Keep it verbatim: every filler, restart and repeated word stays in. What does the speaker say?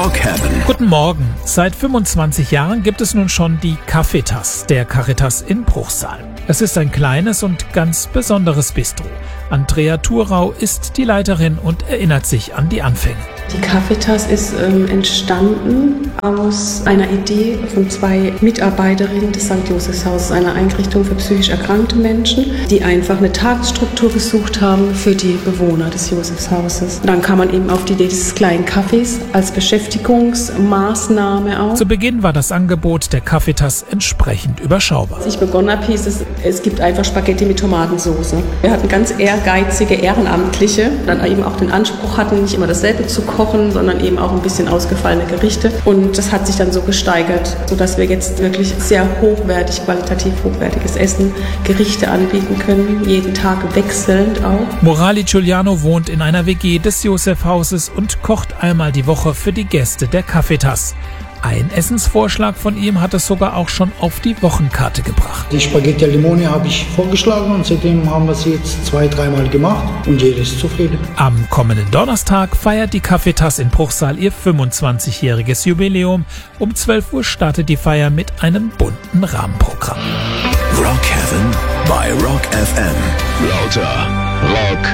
Rockhaven. Guten Morgen. Seit fünfundzwanzig Jahren gibt es nun schon die Cafetas, der Caritas in Bruchsal. Es ist ein kleines und ganz besonderes Bistro. Andrea Thurau ist die Leiterin und erinnert sich an die Anfänge. Die Cafetas ist ähm, entstanden aus einer Idee von zwei Mitarbeiterinnen des Sankt Josefshauses, einer Einrichtung für psychisch erkrankte Menschen, die einfach eine Tagesstruktur gesucht haben für die Bewohner des Josefshauses. Dann kam man eben auf die Idee dieses kleinen Cafés als Beschäftigungsmaßnahme auch. Zu Beginn war das Angebot der Cafetas entsprechend überschaubar. Als ich begonnen habe, hieß es, es gibt einfach Spaghetti mit Tomatensauce. Wir hatten ganz ehrgeizige Ehrenamtliche, die dann eben auch den Anspruch hatten, nicht immer dasselbe zu kochen, sondern eben auch ein bisschen ausgefallene Gerichte. Und das hat sich dann so gesteigert, sodass wir jetzt wirklich sehr hochwertig, qualitativ hochwertiges Essen, Gerichte anbieten können, jeden Tag wechselnd auch. Morali Giuliano wohnt in einer W G des Josefhauses und kocht einmal die Woche für die Gäste der Cafetas. Ein Essensvorschlag von ihm hat es sogar auch schon auf die Wochenkarte gebracht. Die Spaghetti al Limone habe ich vorgeschlagen und seitdem haben wir sie jetzt zwei, dreimal gemacht und jeder ist zufrieden. Am kommenden Donnerstag feiert die Cafetas in Bruchsal ihr fünfundzwanzigjähriges Jubiläum. Um zwölf Uhr startet die Feier mit einem bunten Rahmenprogramm. Rockhaven bei Rock F M. Lauter Rock